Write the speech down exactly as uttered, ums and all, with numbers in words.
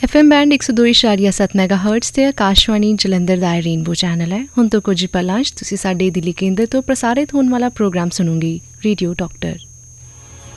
F M band एक सौ दो इशारिया सत्त मैगा हर्ट्स ਤੇ ਆਕਾਸ਼ਵਾਣੀ ਜਲੰਧਰ ਦਾ ਰੇਨਬੋ ਚੈਨਲ ਹੈ। ਹੁਣ ਤੋਂ ਕੁਝ ਹੀ ਪਲਾਂ 'ਚ ਤੁਸੀਂ ਸਾਡੇ ਦਿੱਲੀ ਕੇਂਦਰ ਤੋਂ ਪ੍ਰਸਾਰਿਤ ਹੋਣ ਵਾਲਾ ਪ੍ਰੋਗਰਾਮ ਸੁਣੋਗੇ, ਰੇਡੀਓ ਡਾਕਟਰ।